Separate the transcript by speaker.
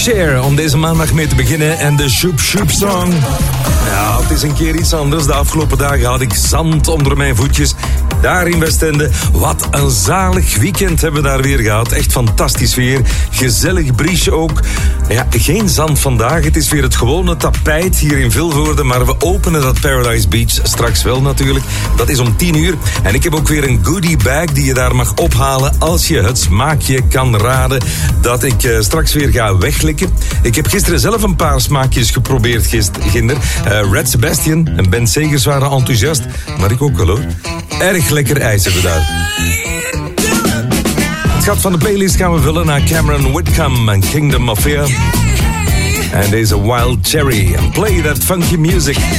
Speaker 1: Cher om deze maandag mee te beginnen en de Shoop Shoop Song. Ja, het is een keer iets anders. De afgelopen dagen had ik zand onder mijn voetjes. Daar in Westende. Wat een zalig weekend hebben we daar weer gehad. Echt fantastisch weer. Gezellig briesje ook. Ja, geen zand vandaag. Het is weer het gewone tapijt hier in Vilvoorde. Maar we openen dat Paradise Beach straks wel natuurlijk. Dat is om 10:00. En ik heb ook weer een goodie bag die je daar mag ophalen als je het smaakje kan raden dat ik straks weer ga weglikken. Ik heb gisteren zelf een paar smaakjes geprobeerd, ginder. Red Sebastian en Ben Segers waren enthousiast. Maar ik ook wel hoor. Erg lekker ijs hebben we daar. Het gat van de playlist gaan we vullen naar Cameron Whitcomb en Kingdom of Fear. En deze Wild Cherry. And play that funky music.